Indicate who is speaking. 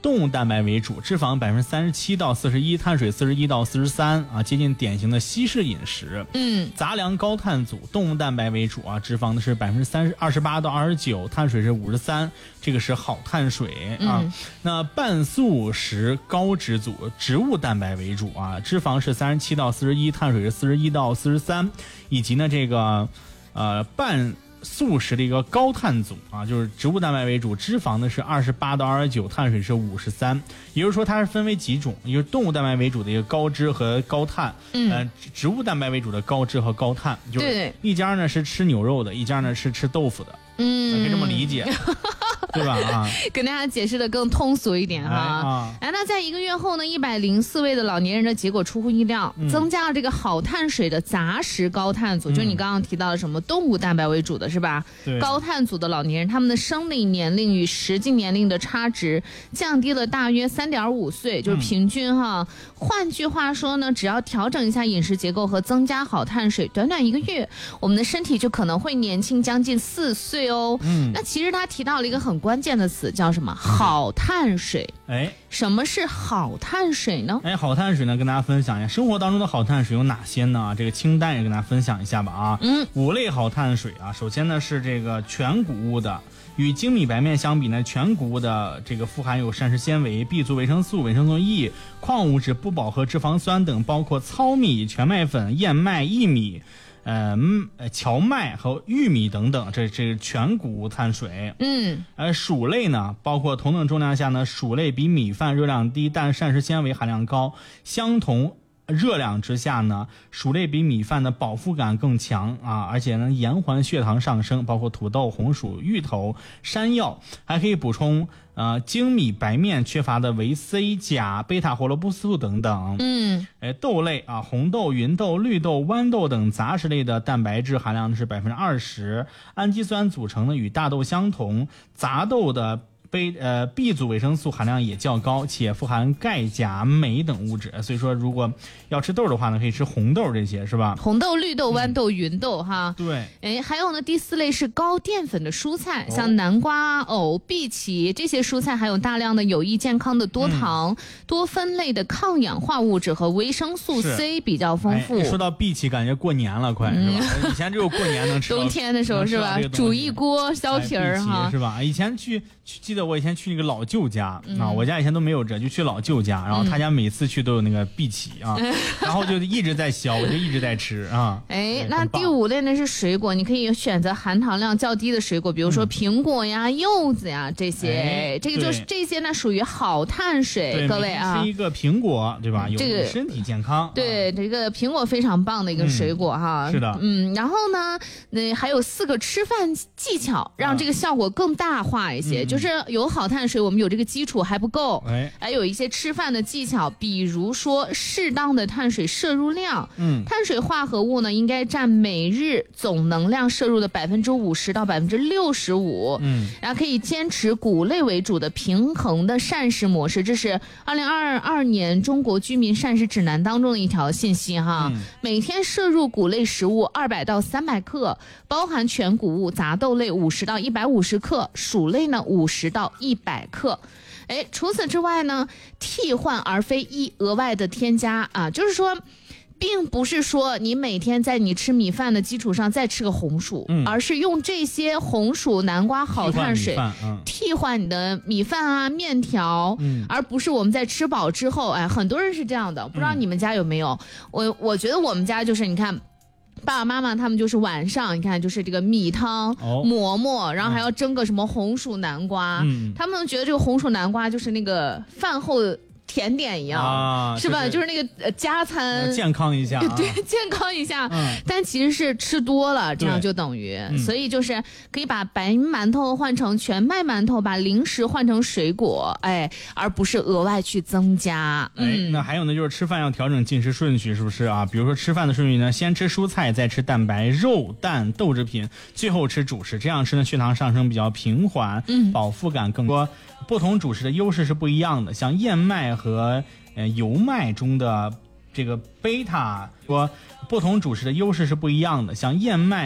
Speaker 1: 动物蛋白为主，脂肪37%到41%，碳水41%到43%啊，接近典型的西式饮食。杂粮高碳组，动物蛋白为主啊，脂肪的是28%到29%，碳水是53%，这个是好碳水啊。那半素食高脂组，植物蛋白为主啊，脂肪是37%到41%，碳水是41%到43%，以及呢这个半素食的一个高碳组啊，就是植物蛋白为主，脂肪呢是28%到29%，碳水是53%。也就是说它是分为几种，一个动物蛋白为主的一个高脂和高碳，植物蛋白为主的高脂和高碳，就是一家呢是吃牛肉的，一家呢是吃豆腐的，可以这么理解。对吧？啊，
Speaker 2: 跟大家解释的更通俗一点哈。那在1个月后呢，104位的老年人的结果出乎意料，增加了这个好碳水的杂食高碳组，就你刚刚提到的什么动物蛋白为主的是吧？高碳组的老年人，他们的生理年龄与实际年龄的差值降低了大约3.5岁，就是平均哈。换句话说呢，只要调整一下饮食结构和增加好碳水，短短1个月，我们的身体就可能会年轻将近4岁哦。那其实他提到了一个很关键的词，叫什么？好碳水。什么是好碳水呢？
Speaker 1: 好碳水呢，跟大家分享一下，生活当中的好碳水有哪些呢？这个清单也跟大家分享一下吧啊。5类好碳水啊，首先呢是这个全谷物的。与精米白面相比呢，全谷物的这个富含有膳食纤维、B 族维生素、维生素 E、矿物质、不饱和脂肪酸等，包括糙米、全麦粉、燕麦、薏米、荞麦和玉米等等，这是全谷物碳水。薯类呢，包括同等重量下呢，薯类比米饭热量低，但膳食纤维含量高，相同热量之下呢，薯类比米饭的饱腹感更强啊，而且呢延缓血糖上升，包括土豆、红薯、芋头、山药，还可以补充精米白面缺乏的维 C、钾、贝塔胡萝卜素等等。豆类啊，红豆、云豆、绿豆、豌豆等杂食类的蛋白质含量是20%，氨基酸组成的与大豆相同，杂豆的B 族维生素含量也较高，且富含钙、钾、镁等物质，所以说如果要吃豆的话呢，可以吃红豆这些，是吧？
Speaker 2: 红豆、绿豆、豌豆、芸豆哈。
Speaker 1: 对。
Speaker 2: 还有呢，第4类是高淀粉的蔬菜，像南瓜、藕、荸荠这些蔬菜含有大量的有益健康的多糖、多酚类的抗氧化物质和维生素 C 比较丰富。
Speaker 1: 说到荸荠，感觉过年了快，是吧？以前只有过年能吃到，
Speaker 2: 冬天的时候是吧？煮一锅削皮儿哈，
Speaker 1: 是吧？以前记得我以前去那个老舅家啊，我家以前都没有这，就去老舅家，然后他家每次去都有那个荸荠啊，然后就一直在削，我就一直在吃啊。
Speaker 2: 那第5类呢是水果，你可以选择含糖量较低的水果，比如说苹果呀、柚子呀这些，这个就是这些呢属于好碳水，各位啊。
Speaker 1: 吃一个苹果，对吧？有身体健康。
Speaker 2: 对，这个苹果非常棒的一个水果哈。
Speaker 1: 是的。
Speaker 2: 然后呢，还有4个吃饭技巧，让这个效果更大化一些。就是有好碳水，我们有这个基础还不够，还有一些吃饭的技巧，比如说适当的碳水摄入量。碳水化合物呢，应该占每日总能量摄入的50%到65%。然后可以坚持谷类为主的平衡的膳食模式，这是2022年中国居民膳食指南当中的一条信息哈。每天摄入谷类食物200到300克，包含全谷物、杂豆类50到150克，薯类呢50到100克。除此之外呢，替换而非额外的添加啊，就是说并不是说你每天在你吃米饭的基础上再吃个红薯，而是用这些红薯、南瓜好碳水替换你的米饭啊、面条，而不是我们在吃饱之后，很多人是这样的，不知道你们家有没有？我觉得我们家就是你看。爸爸妈妈他们就是晚上，你看就是这个米汤、馍馍，然后还要蒸个什么红薯南瓜，他们觉得这个红薯南瓜就是那个饭后甜点一样，是吧？就是那个加餐，
Speaker 1: 健康一下，
Speaker 2: 对，健康一下。但其实是吃多了，这样就等于，所以就是可以把白馒头换成全麦馒头，把零食换成水果，而不是额外去增加。
Speaker 1: 那还有呢，就是吃饭要调整进食顺序，是不是啊？比如说吃饭的顺序呢，先吃蔬菜，再吃蛋白、肉、蛋、豆制品，最后吃主食，这样吃呢，血糖上升比较平缓，饱腹感更多。不同主食的优势是不一样的，像燕麦和油麦中的这个贝塔，说不同主食的优势是不一样的，像燕麦